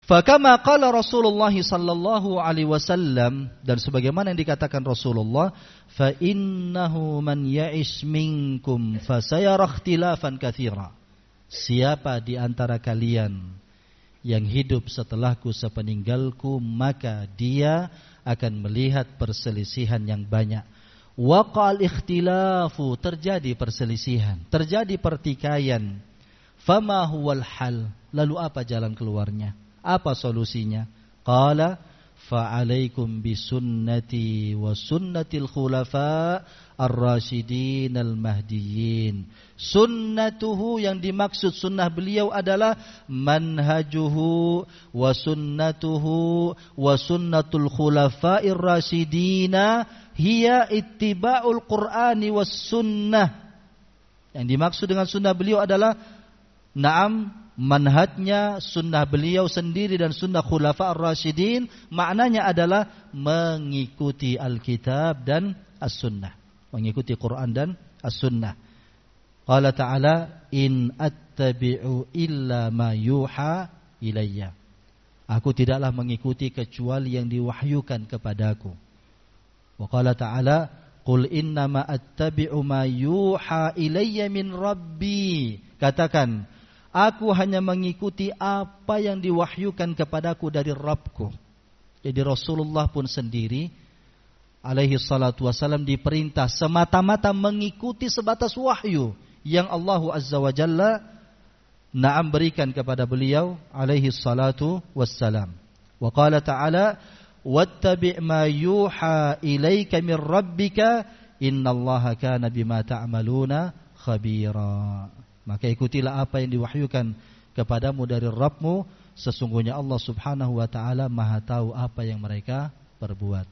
Fakama qala Rasulullah sallallahu alaihi wasallam, dan sebagaimana yang dikatakan Rasulullah, fa innahu man ya'ish minkum fasayara ikhtilafan katsira. Siapa di antara kalian yang hidup setelahku sepeninggalku, maka dia akan melihat perselisihan yang banyak. Waqal ikhtilafu, terjadi perselisihan, terjadi pertikaian. Fama huwal hal, lalu apa jalan keluarnya? Apa solusinya? Qala fa'alaikum bisunnati wa sunnatil khulafa ar-rasyidin al-mahdiyyin. Sunnatuhu, yang dimaksud sunnah beliau adalah manhajuhu wa sunnatuhu wa sunnatul khulafa'ir rasyidina hiya ittiba'ul qur'ani was sunnah. Yang dimaksud dengan sunnah beliau adalah manhajnya, sunnah beliau sendiri dan sunnah khulafa ar-rasyidin. Maknanya adalah mengikuti Alkitab dan as-sunnah, mengikuti Quran dan as-sunnah. Qala ta'ala, in attabi'u illa ma yuha ilayya. Aku tidaklah mengikuti kecuali yang diwahyukan kepadaku. Wa qala ta'ala, qul innama attabi'u ma yuha ilayya min rabbi. Katakan, aku hanya mengikuti apa yang diwahyukan kepadaku dari Rabbku. Jadi Rasulullah pun sendiri alaihi salatu wasallam diperintah semata-mata mengikuti sebatas wahyu yang Allah Azza wa Jalla berikan kepada beliau alaihi salatu wassalam. Wa qala ta'ala, wattabi' ma yuha ilaika min rabbika innallaha kana bima ta'maluna khabira. Maka ikutilah apa yang diwahyukan kepadamu dari Rabbmu, sesungguhnya Allah Subhanahu wa taala Maha tahu apa yang mereka perbuat.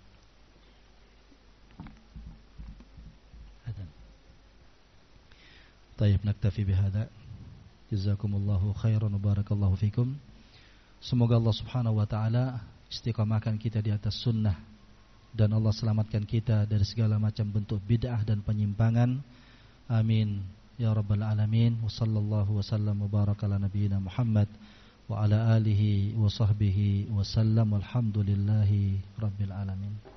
Baik, naktafi bihadza. Jazakumullahu khairan wa barakallahu fikum. Semoga Allah Subhanahu wa taala istiqamahkan kita di atas sunnah, dan Allah selamatkan kita dari segala macam bentuk bid'ah dan penyimpangan. Amin ya rabbal alamin. Wa sallallahu wasallam wa baraka ala nabiyyina Muhammad wa ala alihi wa sahbihi wa sallam. Walhamdulillahi rabbil alamin.